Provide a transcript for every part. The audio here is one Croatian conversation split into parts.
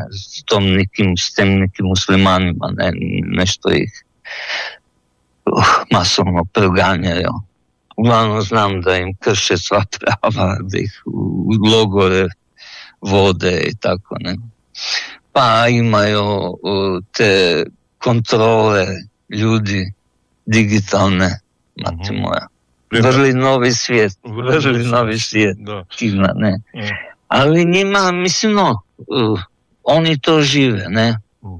s tem nekim muslimanima, ne, nešto ih masovno proganjaju. Uglavnom znam da im krše sva prava, da ih u logore vode i tako, ne. Pa imaju te kontrole ljudi digitalne, mati moja. Vrli novi svijet. Da. Kina, ne. Ali njima, mislim, oni to žive, ne.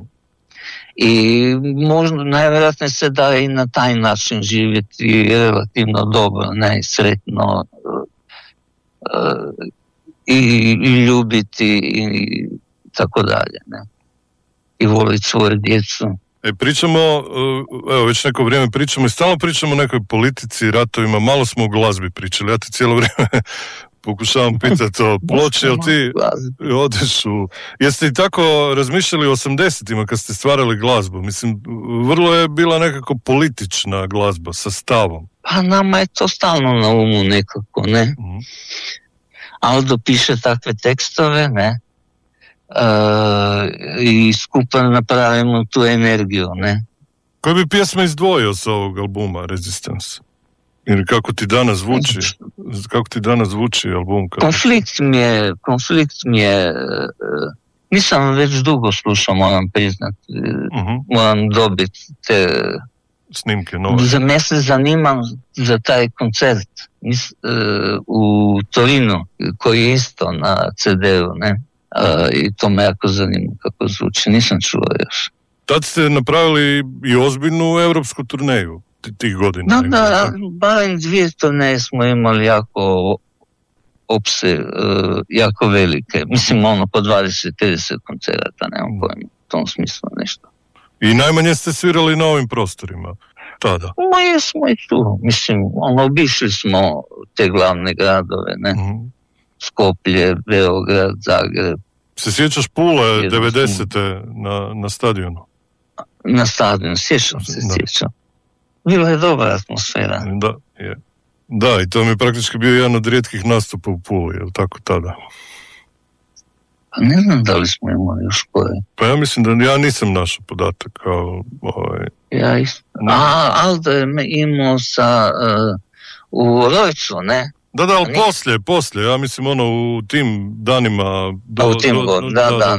I možda najvjerojatnije se da i na taj način živjeti relativno dobro, ne, sretno i ljubiti i tako dalje, ne. I voliti svoju djecu. Pričamo, evo već neko vrijeme pričamo i stalno pričamo o nekoj politici, ratovima, malo smo o glazbi pričali, ja ti cijelo vrijeme pokušavam pitati o ploči, jel ti odeš jeste i tako razmišljali o 80-ima kad ste stvarali glazbu? Mislim, vrlo je bila nekako politična glazba sa stavom. Pa nama je to stalno na umu nekako, ne? Aldo piše takve tekstove, ne? I skupa napravimo tu energiju, ne? Koje bi pjesme izdvojio sa ovog albuma Resistance? Ili kako ti danas zvuči album? Konflikt mi je nisam već dugo slušao, moram priznati. Moram dobiti te snimke nove. Ja se zanimam za taj koncert u Torinu, koji je isto na CD-u, ne? I to me jako zanima kako zvuči, nisam čuo još. Tad ste napravili i ozbiljnu europsku turneju tih godina. Da, barem 2 turneje smo imali jako jako velike. Mislim, po 20-30 koncerata, nemam pojma, u tom smislu nešto. I najmanje ste svirali na ovim prostorima tada? Jesmo i tu, mislim, obišli smo te glavne gradove, ne? Skoplje, Beograd, Zagreb. Se sjećaš Pule 90. na stadionu? Na stadionu, sjećam. Bila je dobra atmosfera. Da, je. Da, i to mi je praktički bio jedan od rijetkih nastupa u Puli, je li tako tada? Pa ne znam da li smo imali još koje. Pa ja mislim da ja nisam našao podatak kao Ja isto. Aldo je imao u Rojcu, ne? Da, ali poslije, ja mislim u tim danima... U tim godinama,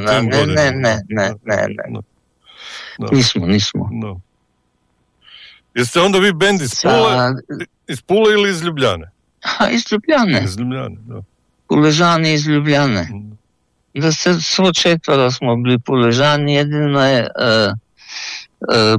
ne. Nismo. Da. Jeste onda vi bend iz Pule ili iz Ljubljane? Iz Ljubljane. Da. Puležani iz Ljubljane. Da se svo 4 smo bili Puležani, jedino je